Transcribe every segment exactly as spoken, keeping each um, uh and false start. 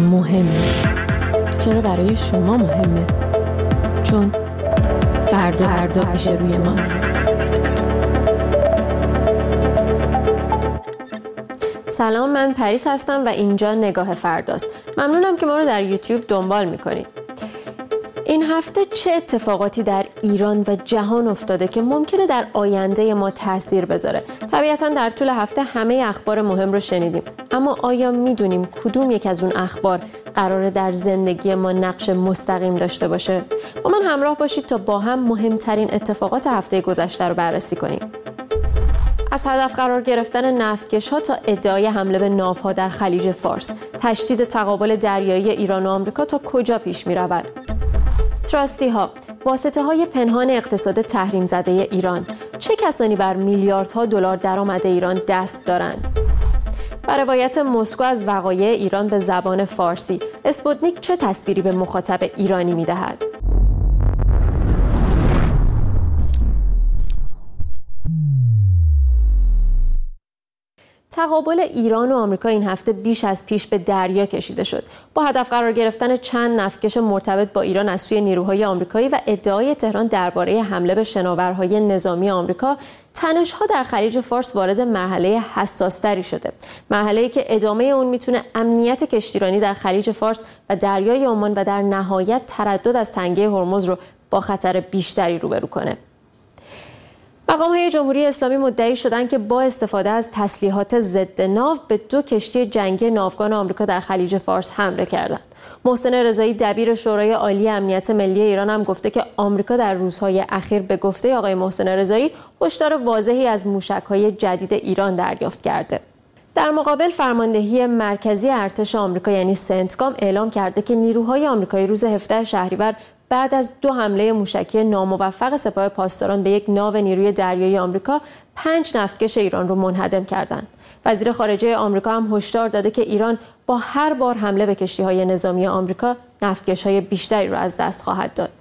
مهمه. چرا برای شما مهمه؟ چون فردا فردا پیش روی ماست. سلام، من پریس هستم و اینجا نگاه فرداست. ممنونم که ما رو در یوتیوب دنبال میکنید. این هفته چه اتفاقاتی در ایران و جهان افتاده که ممکنه در آینده ما تأثیر بذاره؟ طبیعتاً در طول هفته همه اخبار مهم رو شنیدیم، اما آیا میدونیم کدوم یک از اون اخبار قراره در زندگی ما نقش مستقیم داشته باشه؟ با من همراه باشید تا با هم مهمترین اتفاقات هفته گذشته رو بررسی کنیم. از هدف قرار گرفتن نفتکش‌ها تا ادعای حمله به ناوها در خلیج فارس، تشدید تقابل دریایی ایران و آمریکا تا کجا پیش می‌رود؟ تراستی ها، واسطه های پنهان اقتصاد تحریم زده ایران، چه کسانی بر میلیاردها دلار درآمد ایران دست دارند؟ بر روایت مسکو از وقایع ایران به زبان فارسی، اسپوتنیک چه تصویری به مخاطب ایرانی می‌دهد؟ تقابل ایران و آمریکا این هفته بیش از پیش به دریا کشیده شد. با هدف قرار گرفتن چند نفتکش مرتبط با ایران از سوی نیروهای آمریکایی و ادعای تهران درباره حمله به شناورهای نظامی آمریکا، تنش‌ها در خلیج فارس وارد مرحله حساس‌تری شده. مرحله‌ای که ادامه اون میتونه امنیت کشتیرانی در خلیج فارس و دریای عمان و در نهایت تردد از تنگه هرمز رو با خطر بیشتری روبرو کنه. مقام‌های جمهوری اسلامی مدعی شدند که با استفاده از تسلیحات ضد ناو به دو کشتی جنگی ناوگان آمریکا در خلیج فارس حمله کردند. محسن رضایی دبیر شورای عالی امنیت ملی ایران هم گفته که آمریکا در روزهای اخیر به گفته آقای محسن رضایی هشدار واضحی از موشک‌های جدید ایران دریافت کرده. در مقابل فرماندهی مرکزی ارتش آمریکا یعنی سنتکام اعلام کرده که نیروهای آمریکایی روز هفدهم شهریور بعد از دو حمله موشکی ناموفق سپاه پاسداران به یک ناو نیروی دریایی آمریکا، پنج نفتکش ایران رو منهدم کردند. وزیر خارجه آمریکا هم هشدار داده که ایران با هر بار حمله به کشتی‌های نظامی آمریکا، نفتکش‌های بیشتری رو از دست خواهد داد.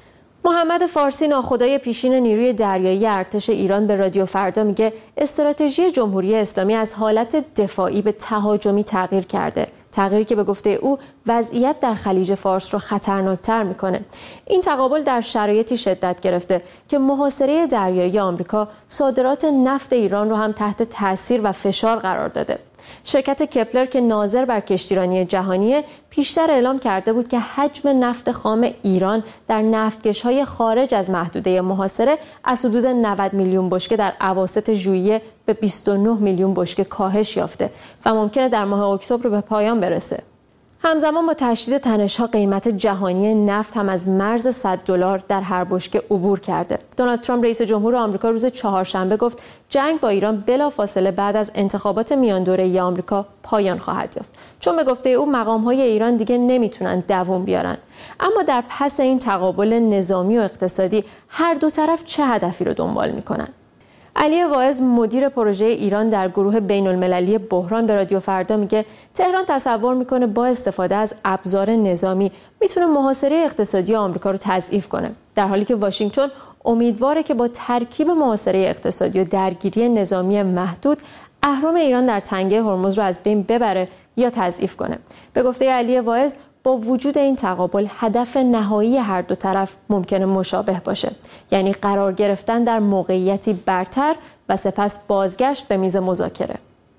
محمد فارسی، ناخدای پیشین نیروی دریایی ارتش ایران، به رادیو فردا میگه استراتژی جمهوری اسلامی از حالت دفاعی به تهاجمی تغییر کرده. تغییری که به گفته او وضعیت در خلیج فارس رو خطرناکتر میکنه. این تقابل در شرایطی شدت گرفته که محاصره دریایی آمریکا صادرات نفت ایران رو هم تحت تاثیر و فشار قرار داده. شرکت کپلر که ناظر بر کشتیرانی جهانی پیشتر اعلام کرده بود که حجم نفت خام ایران در نفتکش‌های خارج از محدوده محاصره از حدود نود میلیون بشکه در اواسط ژوئیه به بیست و نه میلیون بشکه کاهش یافته و ممکنه در ماه اکتبر به پایان برسه. همزمان با تشدید تنش‌ها، قیمت جهانی نفت هم از مرز صد دلار در هر بشکه عبور کرده. دونالد ترامپ رئیس جمهور آمریکا روز چهارشنبه گفت جنگ با ایران بلافاصله بعد از انتخابات میان دوره‌ای آمریکا پایان خواهد یافت، چون به گفته او مقام‌های ایران دیگه نمیتونن دووم بیارن. اما در پس این تقابل نظامی و اقتصادی هر دو طرف چه هدفی رو دنبال میکنن؟ علی واعظ، مدیر پروژه ایران در گروه بین المللی بحران، به رادیو فردا میگه تهران تصور میکنه با استفاده از ابزار نظامی میتونه محاصره اقتصادی آمریکا رو تضعیف کنه، در حالی که واشنگتن امیدواره که با ترکیب محاصره اقتصادی و درگیری نظامی محدود اهرم ایران در تنگه هرمز رو از بین ببره یا تضعیف کنه. به گفته علی واعظ با وجود این تقابل هدف نهایی هر دو طرف ممکنه مشابه باشه، یعنی قرار گرفتن در موقعیتی برتر و سپس بازگشت به میز مذاکره.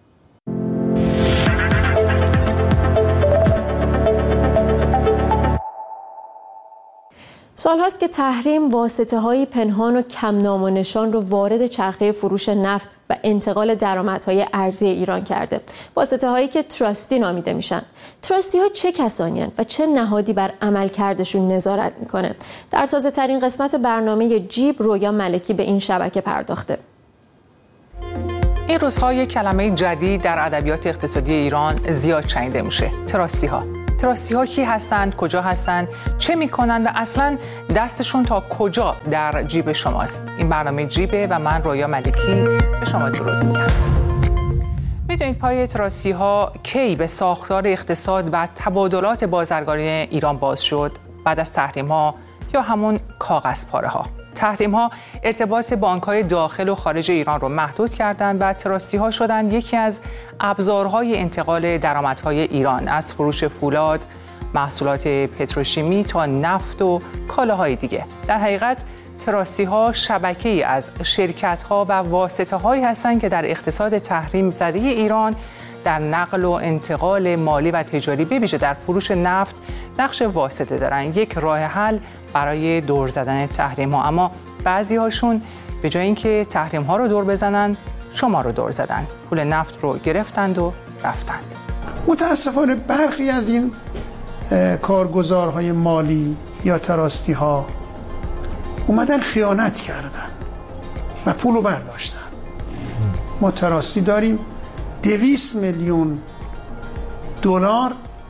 سالهاست که تحریم واسطه‌های پنهان و کم نام و نشان رو وارد چرخه فروش نفت و انتقال درآمدهای ارزی ایران کرده. واسطه‌هایی که تراستی نامیده میشن. تراستی‌ها چه کسانی هستند و چه نهادی بر عملکردشون نظارت میکنه؟ در تازه ترین قسمت برنامه جیب، رویا ملکی به این شبکه پرداخته. این روزها یک کلمه جدید در ادبیات اقتصادی ایران زیاد شنیده میشه: تراستی‌ها. تراستی ها کی هستند، کجا هستند، چه میکنند و اصلا دستشون تا کجا در جیب شماست؟ این برنامه جیبه و من رویا ملکی به شما درود میگم. میدونید پای تراستی ها کی به ساختار اقتصاد و تبادلات بازرگانی ایران باز شد؟ بعد از تحریم ها یا همون کاغذ پاره ها؟ تحریم‌ها ارتباط بانک‌های داخل و خارج ایران رو محدود کردند و تراستی‌ها شدند یکی از ابزارهای انتقال درآمدهای ایران، از فروش فولاد، محصولات پتروشیمی تا نفت و کالاهای دیگه. در حقیقت تراستی‌ها شبکه‌ای از شرکت‌ها و واسطه‌هایی هستند که در اقتصاد تحریم زده ایران در نقل و انتقال مالی و تجاری به ویژه در فروش نفت نقش واسطه دارن. یک راه حل برای دور زدن تحریم‌ها، اما بعضی‌هاشون به جای اینکه تحریم‌ها رو دور بزنن، شما رو دور زدن. پول نفت رو گرفتند و رفتند. متاسفانه برخی از این کارگزارهای مالی یا تراستی‌ها اومدن خیانت کردن و پولو برداشتن. ما تراستی داریم دویست میلیون دلار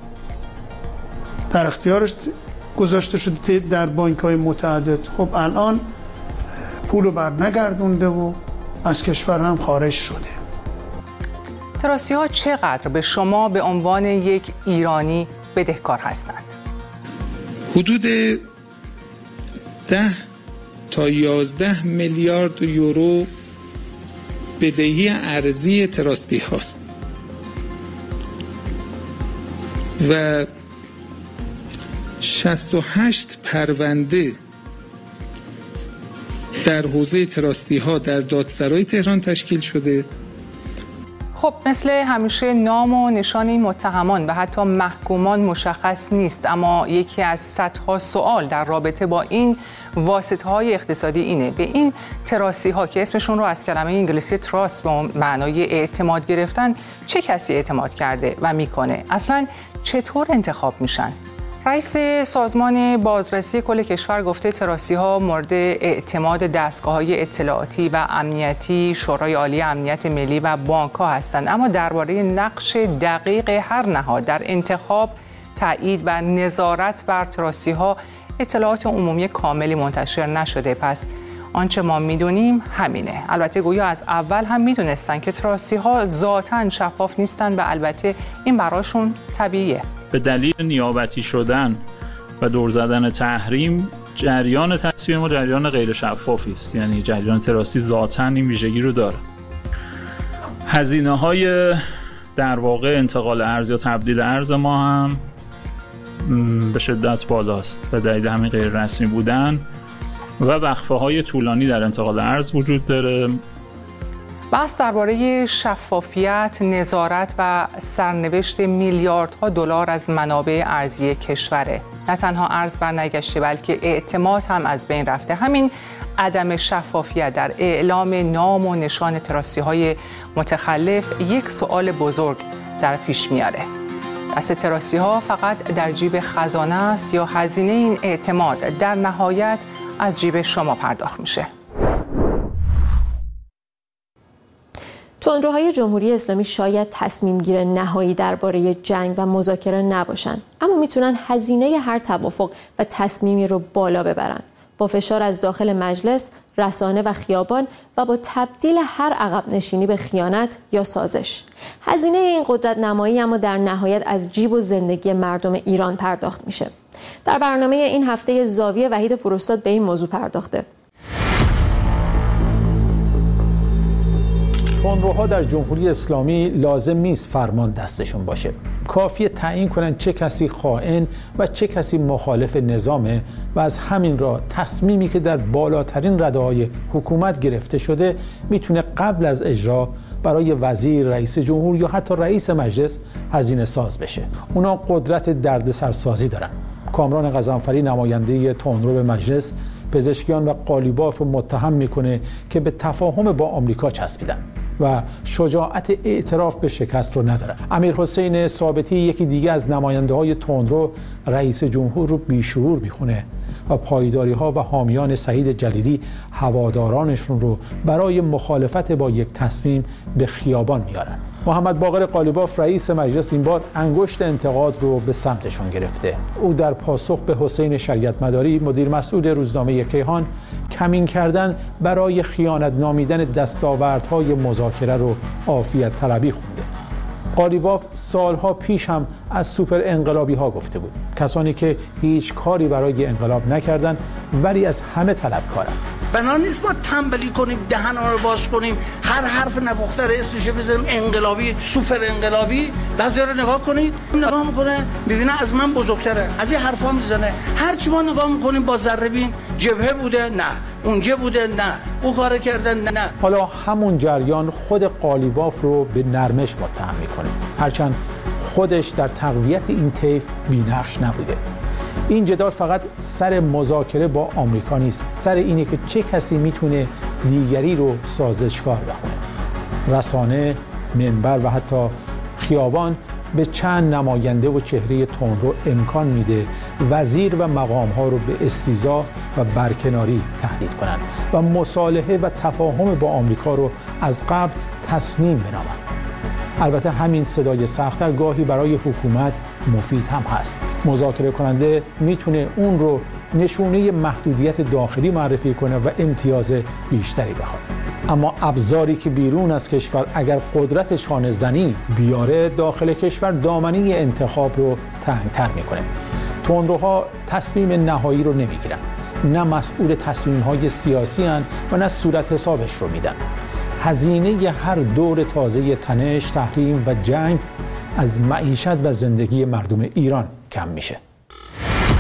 در اختیارش گذاشته شده در بانک‌های متعدد. خب الان پولو بر نگردونده و از کشور هم خارج شده. تراستی‌ها چقدر به شما به عنوان یک ایرانی بدهکار هستند؟ حدود ده تا یازده میلیارد یورو بدهی ارزی تراستی هاست و شصت و هشت پرونده در حوزه تراستی ها در دادسرای تهران تشکیل شده. خب مثل همیشه نام و نشان این متهمان و حتی محکومان مشخص نیست، اما یکی از صدها سوال در رابطه با این واسطه‌های اقتصادی اینه: به این تراستی‌ها که اسمشون رو از کلمه انگلیسی تراست به معنای اعتماد گرفتن، چه کسی اعتماد کرده و میکنه؟ اصلاً چطور انتخاب میشن؟ رئیس سازمان بازرسی کل کشور گفته تراستی‌ها مورد اعتماد دستگاه‌های اطلاعاتی و امنیتی، شورای عالی امنیت ملی و بانک‌ها هستند، اما درباره نقش دقیق هر نهاد در انتخاب، تایید و نظارت بر تراستی‌ها اطلاعات عمومی کاملی منتشر نشده. پس آنچه ما میدونیم همینه. البته گویا از اول هم میدونستن که تراستی‌ها ذاتاً شفاف نیستن و البته این براشون طبیعیه. به دلیل نیابتی شدن و دور زدن تحریم، جریان تصفیه ما جریان غیر شفافی است. یعنی جریان تراستی ذاتاً این ویژگی رو داره. هزینه‌های در واقع انتقال ارز یا تبدیل ارز ما هم به شدت بالاست به دلیل همین غیر رسمی بودن و وقفه‌های طولانی در انتقال ارز وجود داره. بحث درباره شفافیت، نظارت و سرنوشت میلیاردها دلار از منابع ارزی کشوره. نه تنها ارز برنگشته بلکه اعتماد هم از بین رفته. همین عدم شفافیت در اعلام نام و نشان تراستی‌های متخلف یک سوال بزرگ در پیش میاره: دست تراستی‌ها فقط در جیب خزانه است یا هزینه این اعتماد در نهایت از جیب شما پرداخت میشه؟ تندروهای جمهوری اسلامی شاید تصمیم گیر نهایی درباره جنگ و مذاکره نباشند، اما میتونن هزینه هر توافق و تصمیمی رو بالا ببرن، با فشار از داخل مجلس، رسانه و خیابان و با تبدیل هر عقب نشینی به خیانت یا سازش. هزینه این قدرت نمایی اما در نهایت از جیب و زندگی مردم ایران پرداخت میشه. در برنامه این هفته زاویه وحید پوراستاد به این موضوع پرداخته. تندروها در جمهوری اسلامی لازم نیست فرمان دستشون باشه. کافیه تعیین کنن چه کسی خائن و چه کسی مخالف نظامه و از همین راه تصمیمی که در بالاترین رده‌های حکومت گرفته شده میتونه قبل از اجرا برای وزیر، رئیس جمهور یا حتی رئیس مجلس هزینه ساز بشه. اونا قدرت دردسرسازی دارن. کامران غضنفری نماینده تندرو به مجلس پزشکیان و قالیباف رو متهم میکنه که به تفاهم با آمریکا چسبیدن و شجاعت اعتراف به شکست رو ندارن. امیرحسین ثابتی یکی دیگه از نماینده های تندرو رئیس جمهور رو بیشعور میخونه و پایداری ها و حامیان سعید جلیلی هوادارانشون رو برای مخالفت با یک تصمیم به خیابان میارن. محمد باقر قالیباف رئیس مجلس این بار انگشت انتقاد رو به سمتشون گرفته. او در پاسخ به حسین شریعت مداری مدیر مسئول روزنامه کیهان کمین کردن برای خیانت نامیدن دستاوردهای مذاکره رو عافیت طلبی خونده. قالیباف سالها پیش هم از سوپر انقلابی ها گفته بود، کسانی که هیچ کاری برای انقلاب نکردن ولی از همه طلبکارن. بنا نیست ما تنبلی کنیم، دهن ها رو باز کنیم، هر حرف نپخته رو اسمش بزنیم انقلابی، سوپر انقلابی. بعضی رو نگاه کنید، نگاه میکنه میبینه از من بزرگتره، از این حرفا میزنه. هر چی ما نگاه میکنیم با ذره بین، جبهه بوده نه، اونجا بوده نه، او کار کردن نه. حالا همون جریان خود قالیباف رو به نرمش متهم میکنه، هرچند خودش در تقویت این طیف بی‌نقش نبوده. این جدال فقط سر مذاکره با آمریکا نیست، سر اینه که چه کسی میتونه دیگری رو سازشکار بخونه. رسانه، منبر و حتی خیابان به چند نماینده و چهره تندرو امکان میده وزیر و مقام ها رو به استیضاح و برکناری تهدید کنند و مصالحه و تفاهم با آمریکا رو از قبل تصمیم بنامند. البته همین صدای سخت‌تر گاهی برای حکومت مفید هم هست. مذاکره کننده میتونه اون رو نشونه محدودیت داخلی معرفی کنه و امتیاز بیشتری بخواد. اما ابزاری که بیرون از کشور اگر قدرت شانه زنی بیاره، داخل کشور دامنه انتخاب رو تنگتر میکنه. تندروها تصمیم نهایی رو نمیگیرن، نه مسئول تصمیم‌های سیاسی هن و نه صورت حسابش رو میدن. هزینه هر دور تازه تنش، تحریم و جنگ از معیشت و زندگی مردم ایران کم میشه.